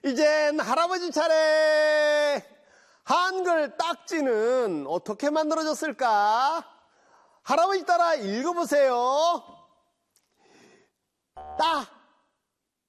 이젠 할아버지 차례. 한글 딱지는 어떻게 만들어졌을까? 할아버지 따라 읽어보세요. 따